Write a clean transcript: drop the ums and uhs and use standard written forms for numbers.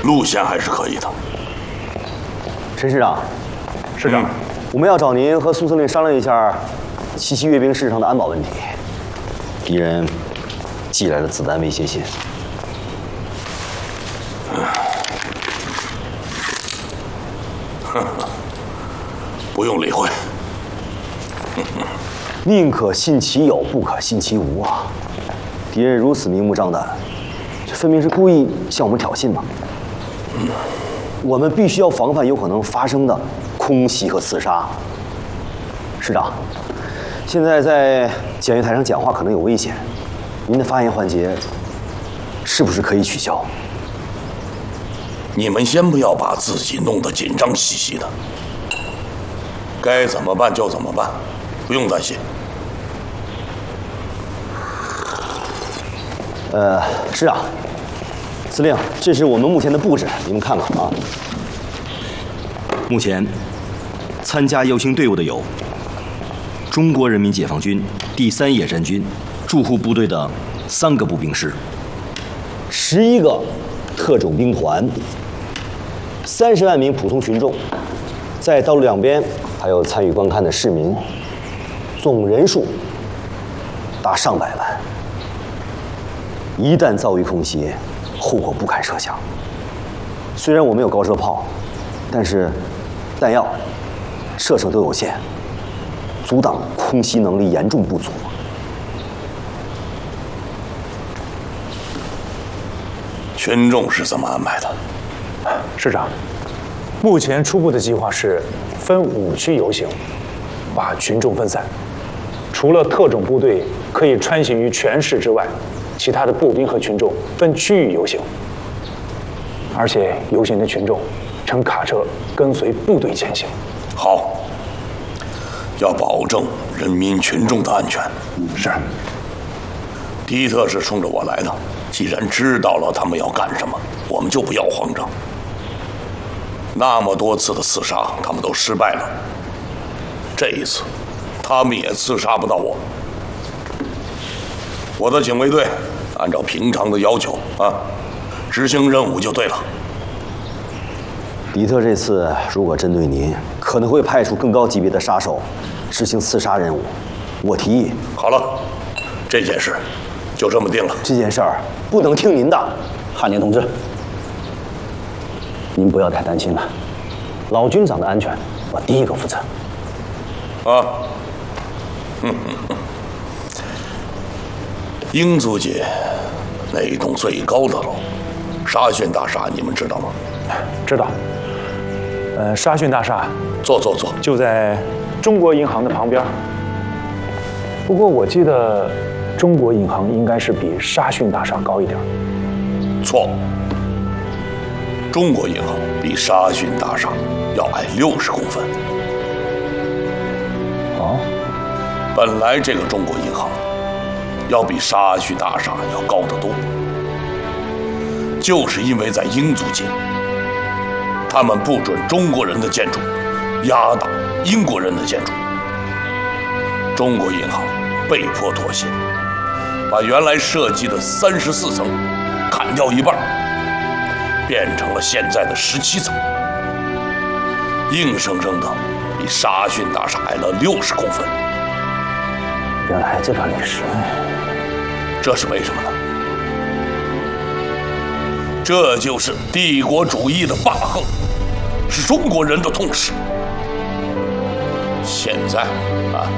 路线还是可以的。 陈市长，市长，我们要找您和苏司令商量一下七夕阅兵式上的安保问题。敌人寄来了子弹威胁信。 不用理会。 宁可信其有，不可信其无啊！敌人如此明目张胆，这分明是故意向我们挑衅嘛！我们必须要防范有可能发生的空袭和刺杀。市长，现在在检阅台上讲话可能有危险，您的发言环节是不是可以取消？ 你们先不要把自己弄得紧张兮兮的，该怎么办就怎么办，不用担心。 市长，司令，这是我们目前的布置，你们看看啊。目前参加游行队伍的有中国人民解放军第3野战军驻沪部队的3个步兵师，11个特种兵团，30万名普通群众，在道路两边还有参与观看的市民，总人数达上百万。一旦遭遇空袭，后果不堪设想。虽然我们有高射炮，但是弹药、射程都有限，阻挡空袭能力严重不足。 群众是怎么安排的？ 市长，目前初步的计划是分5区游行，把群众分散。除了特种部队可以穿行于全市之外，其他的步兵和群众分区域游行。而且游行的群众乘卡车跟随部队前行。 好，要保证人民群众的安全。 是。 迪特是冲着我来的，既然知道了他们要干什么，我们就不要慌张。那么多次的刺杀，他们都失败了。这一次，他们也刺杀不到我。我的警卫队按照平常的要求啊，执行任务就对了。 迪特这次如果针对您，可能会派出更高级别的杀手执行刺杀任务。我提议， 好了，这件事就这么定了。 这件事儿不能听您的，汉年同志，您不要太担心了。老军长的安全，我第一个负责。 啊，英租界那一栋最高的楼，沙逊大厦，你们知道吗？ 知道。沙逊大厦， 坐， 就在中国银行的旁边。不过我记得中国银行应该是比沙逊大厦高一点。 错，中国银行比沙逊大厦要矮60公分。 哦， 本来这个中国银行要比沙逊大厦要高得多，就是因为在英租界，他们不准中国人的建筑压倒英国人的建筑，中国银行被迫妥协，把原来设计的34层砍掉一半，变成了现在的17层，硬生生的比沙逊大厦矮了60公分。 原来这段历史， 这是为什么呢？这就是帝国主义的霸横，是中国人的痛耻。现在啊，